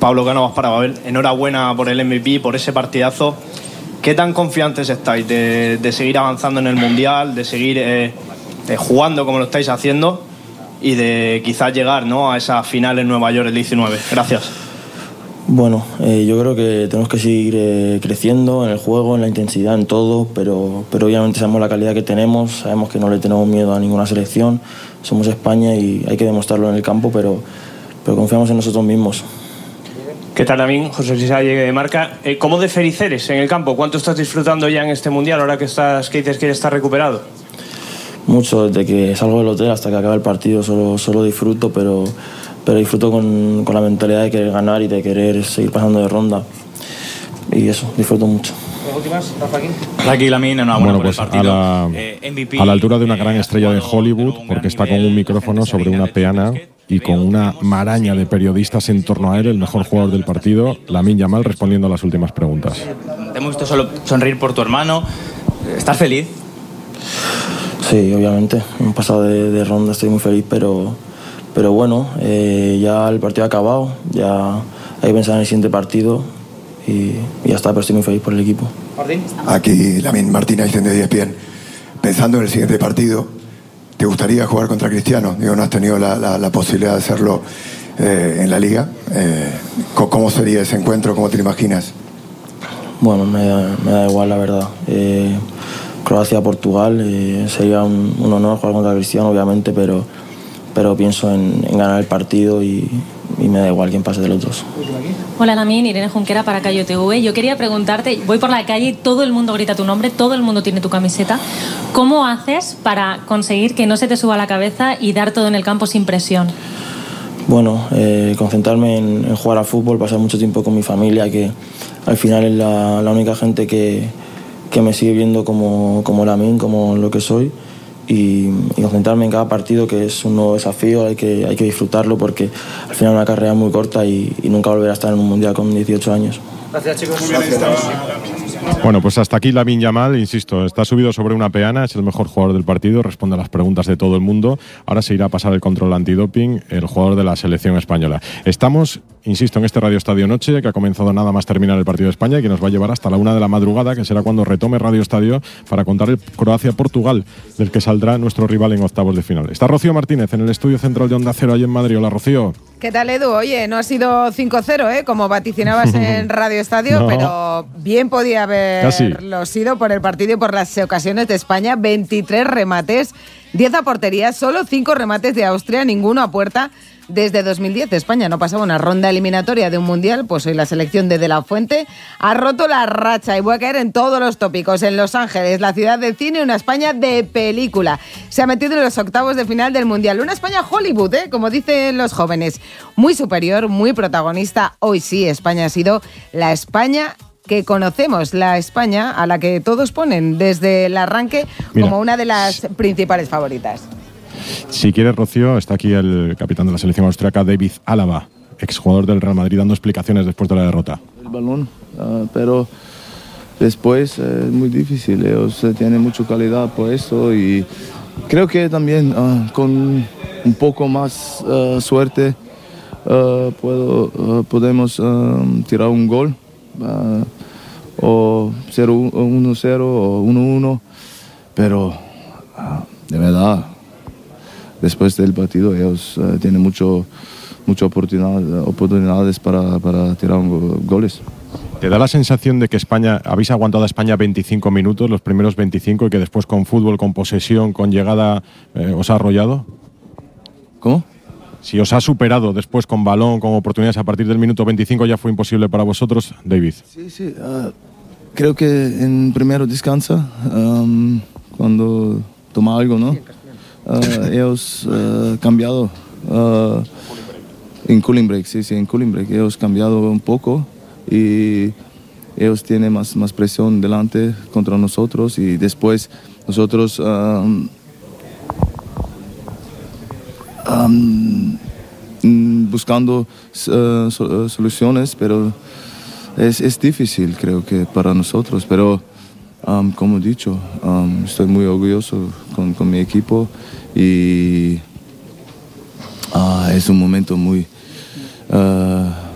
Pablo Cánovas para Babel, enhorabuena por el MVP, por ese partidazo. ¿Qué tan confiantes estáis de seguir avanzando en el Mundial, de seguir jugando como lo estáis haciendo y de quizás llegar, ¿no?, a esa final en Nueva York el 19? Gracias. Bueno, yo creo que tenemos que seguir creciendo en el juego, en la intensidad, en todo, pero obviamente sabemos la calidad que tenemos, sabemos que no le tenemos miedo a ninguna selección, somos España y hay que demostrarlo en el campo, pero confiamos en nosotros mismos. ¿Qué tal, Lamin? José Luis Llegue de Marca. ¿Cómo de feliz eres en el campo? ¿Cuánto estás disfrutando ya en este Mundial ahora que dices que ya estás recuperado? Mucho, desde que salgo del hotel hasta que acaba el partido solo disfruto, pero disfruto con la mentalidad de querer ganar y de querer seguir pasando de ronda. Y eso, disfruto mucho. ¿Las últimas, Rafa Quín? Aquí Lamin, enhorabuena por el partido. MVP, a la altura de una gran estrella de Hollywood, porque está con un micrófono sobre una peana y con una maraña de periodistas en torno a él, el mejor jugador del partido, Lamine Yamal, respondiendo a las últimas preguntas. Te hemos visto solo sonreír por tu hermano. ¿Estás feliz? Sí, obviamente. Hemos pasado de ronda, estoy muy feliz, pero bueno, ya el partido ha acabado, ya hay que pensar en el siguiente partido y ya está, pero estoy muy feliz por el equipo. ¿Martín? Aquí Lamin Martínez de ESPN. Pensando en el siguiente partido, ¿te gustaría jugar contra Cristiano? Digo, no has tenido la posibilidad de hacerlo en la Liga. ¿Cómo sería ese encuentro? ¿Cómo te lo imaginas? Bueno, me da igual, la verdad. Croacia-Portugal, sería un honor jugar contra Cristiano, obviamente, pero pienso en ganar el partido y me da igual quién pase de los dos. Hola, Lamin, Irene Junquera para Cayo TV. Yo quería preguntarte, voy por la calle y todo el mundo grita tu nombre, todo el mundo tiene tu camiseta. ¿Cómo haces para conseguir que no se te suba la cabeza y dar todo en el campo sin presión? Bueno, concentrarme en jugar al fútbol, pasar mucho tiempo con mi familia, que al final es la única gente que me sigue viendo como Lamin, como lo que soy. Y concentrarme en cada partido, que es un nuevo desafío, hay que disfrutarlo porque al final es una carrera muy corta y nunca volveré a estar en un mundial con 18 años. Gracias, chicos. Bueno, pues hasta aquí Lamine Yamal, insisto, está subido sobre una peana, es el mejor jugador del partido, responde a las preguntas de todo el mundo. Ahora se irá a pasar el control antidoping, el jugador de la selección española. Estamos, insisto, en este Radio Estadio Noche, que ha comenzado nada más terminar el partido de España y que nos va a llevar hasta la 1 de la madrugada, que será cuando retome Radio Estadio para contar el Croacia-Portugal, del que saldrá nuestro rival en octavos de final. Está Rocío Martínez en el estudio central de Onda Cero, allí en Madrid. Hola, Rocío. ¿Qué tal, Edu? Oye, no ha sido 5-0, como vaticinabas en Radio Estadio, no, pero bien podía haberlo sido por el partido y por las ocasiones de España. 23 remates, 10 a portería, solo 5 remates de Austria, ninguno a puerta. Desde 2010 España no pasaba una ronda eliminatoria de un mundial, pues hoy la selección de la Fuente ha roto la racha y voy a caer en todos los tópicos. En Los Ángeles, la ciudad del cine, una España de película. Se ha metido en los octavos de final del mundial. Una España Hollywood, como dicen los jóvenes. Muy superior, muy protagonista. Hoy sí, España ha sido la España que conocemos, la España a la que todos ponen desde el arranque como una de las principales favoritas. Si quieres, Rocío, está aquí el capitán de la selección austriaca, David Alaba, exjugador del Real Madrid, dando explicaciones después de la derrota. El balón, pero después es muy difícil. Ellos tienen mucha calidad por eso y creo que también con un poco más suerte podemos tirar un gol o 1-0 o 1-1, pero de verdad después del partido ellos tienen muchas oportunidades para tirar goles. ¿Te da la sensación de que España, habéis aguantado a España 25 minutos, los primeros 25, y que después con fútbol, con posesión, con llegada, os ha arrollado? ¿Cómo? Si os ha superado después con balón, con oportunidades a partir del minuto 25, ya fue imposible para vosotros, David. Sí. Creo que en primero descansa, cuando toma algo, ¿no? Ellos cambiado en cooling break, en cooling break ellos cambiado un poco y ellos tienen más presión delante contra nosotros y después nosotros buscando soluciones, pero es difícil creo que para nosotros, pero como he dicho, estoy muy orgulloso con mi equipo y es un momento muy